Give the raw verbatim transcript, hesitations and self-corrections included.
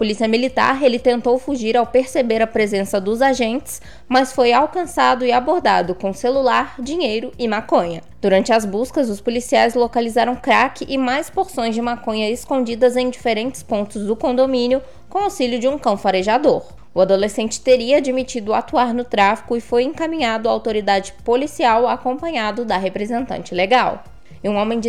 polícia militar, ele tentou fugir ao perceber a presença dos agentes, mas foi alcançado e abordado com celular, dinheiro e maconha. Durante as buscas, os policiais localizaram crack e mais porções de maconha escondidas em diferentes pontos do condomínio, com auxílio de um cão farejador. O adolescente teria admitido atuar no tráfico e foi encaminhado à autoridade policial acompanhado da representante legal. E um homem de